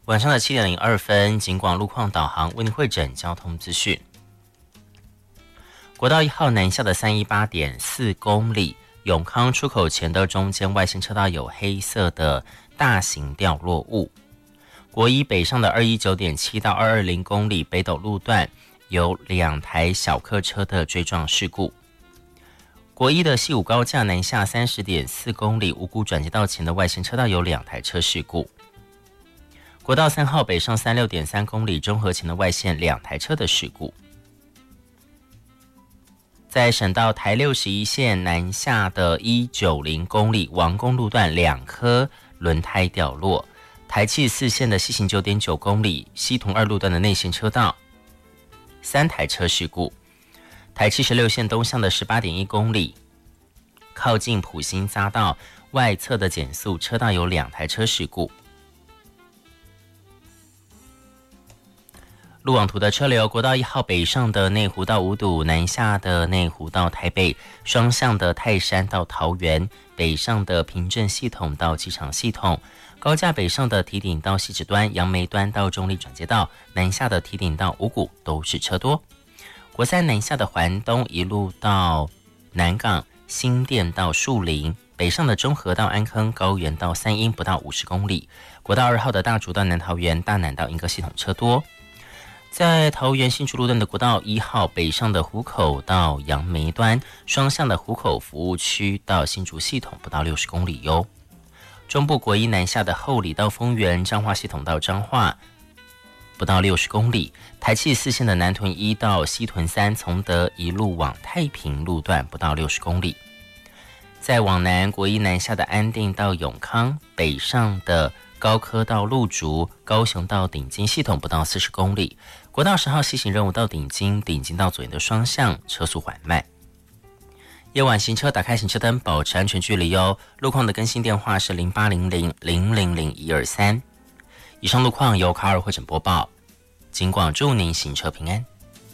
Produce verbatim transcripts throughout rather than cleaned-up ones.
晚上的七点零二分，警广路况导航为您汇整交通资讯。国道一号南下的三一八点四公里，永康出口前的中间外线车道有黑色的大型掉落物。国一北上的二一九点七到二二零公里北斗路段有两台小客车的追撞事故。国一的西武高架南下三十点四公里，五股转接道前的外线车道有两台车事故。国道三号北上三六点三公里，中和前的外线两台车的事故。在省道台六十一线南下的一九零公里，王公路段两颗轮胎掉落。台七四线的西行九点九公里，西同二路段的内线车道三台车事故。台七十六线东向的十八点一公里，靠近普兴匝道外侧的减速车道有两台车事故。路网图的车流，国道一号北上的内湖到五堵，南下的内湖到台北，双向的泰山到桃园，北上的平镇系统到机场系统，高架北上的堤顶到汐止端、杨梅端到中立转接道，南下的堤顶到五股都是车多。国三南下的环东一路到南港、新店到树林，北上的中和到安坑、高原到三鹰不到五十公里。国道二号的大竹到南桃园、大南到莺歌系统车多。在桃园新竹路段的国道一号北上的湖口到杨梅端，双向的湖口服务区到新竹系统不到六十公里哟。中部国一南下的后里到丰原、彰化系统到彰化不到六十公里。台七四线的南屯一到西屯三，从德一路往太平路段不到六十公里。再往南，国一南下的安定到永康，北上的高科到鹿竹、高雄到顶金系统不到四十公里。国道十号西行任务到顶金，顶金到左营的双向车速缓慢。夜晚行车打开行车灯，保持安全距离哦。路况的更新电话是零八零零零零零一二三。以上路况由卡尔汇整播报，警广祝您行车平安。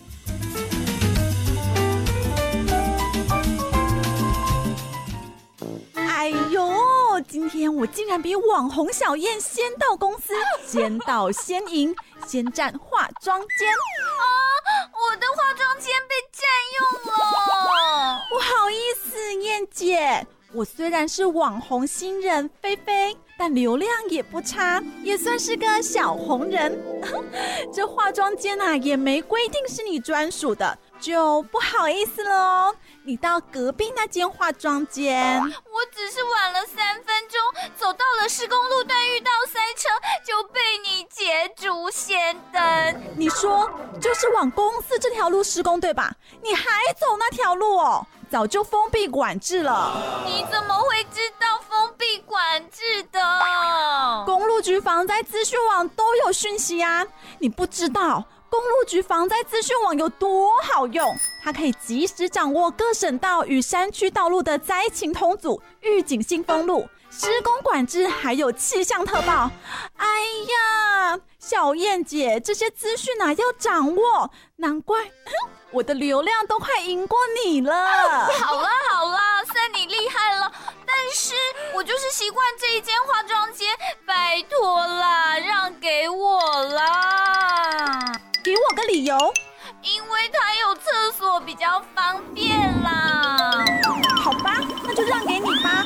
哎呦，今天我竟然比网红小燕先到公司，先到先赢，先占化妆间啊！我的化妆间被占用了， 不好意思，燕姐，我虽然是网红新人菲菲，但流量也不差，也算是个小红人。这化妆间啊，也没规定是你专属的，就不好意思了哦。你到隔壁那间化妆间。 我只是晚了三分钟，走到了施工路段，遇到塞车，就被你捷足先登。 你说就是往公司这条路施工对吧？你还走那条路哦？早就封闭管制了。 你怎么会知道封闭管制的？ 公路局防灾资讯网都有讯息啊，你不知道公路局防灾资讯网有多好用，它可以及时掌握各省道与山区道路的灾情通组、预警性封路、施工管制，还有气象特报。哎呀，小燕姐，这些资讯啊要掌握，难怪我的流量都快赢过你了。 好啦好啦，算你厉害了，但是我就是习惯这一间化妆间，拜托啦，让给我啦。 给我个理由。 因为它有厕所比较方便啦。 好吧，那就让给你吧。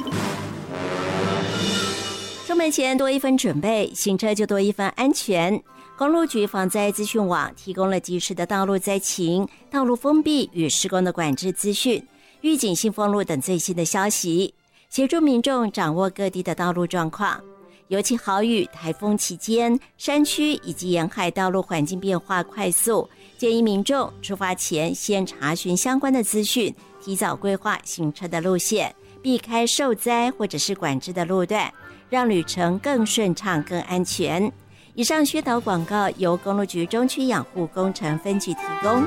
出门前多一分准备，行车就多一分安全。公路局防灾资讯网提供了及时的道路灾情、道路封闭与施工的管制资讯、预警性封路等最新的消息，协助民众掌握各地的道路状况。尤其豪雨、台风期间，山区以及沿海道路环境变化快速，建议民众出发前先查询相关的资讯，提早规划行车的路线，避开受灾或者是管制的路段，让旅程更顺畅、更安全。以上宣导广告由公路局中区养护工程分局提供。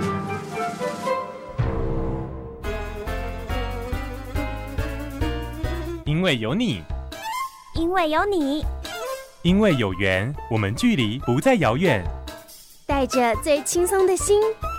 因为有你， 因为有你， 因为有缘，我们距离不再遥远。 带着最轻松的心，